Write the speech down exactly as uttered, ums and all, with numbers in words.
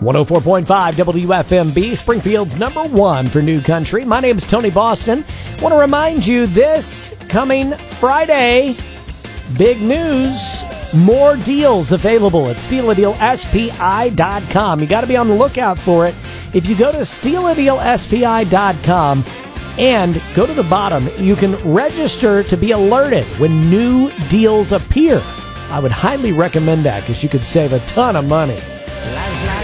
one oh four point five W F M B, Springfield's number one for new country. My name is Tony Boston. I want to remind you this coming Friday, big news, more deals available at Steal a Deal S P I dot com. You got to be on the lookout for it. If you go to Steal a Deal S P I dot com and go to the bottom, you can register to be alerted when new deals appear. I would highly recommend that because you could save a ton of money.